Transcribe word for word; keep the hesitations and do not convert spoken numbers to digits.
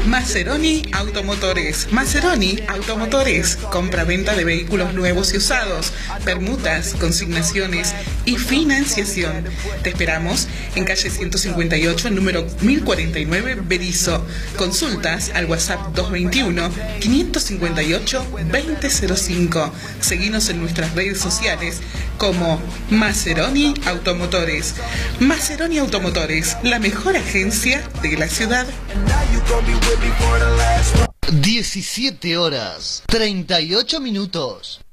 Maseroni Automotores. Maseroni Automotores. Compra-venta de vehículos nuevos y usados, permutas, consignaciones y financiación. Te esperamos en calle ciento cincuenta y ocho, número mil cuarenta y nueve, Berisso. Consultas al WhatsApp dos veintiuno, quinientos cincuenta y ocho, veinte cero cinco. Seguinos en nuestras redes sociales como Maseroni Automotores. Maseroni Automotores, la mejor agencia de la ciudad. diecisiete horas, treinta y ocho minutos.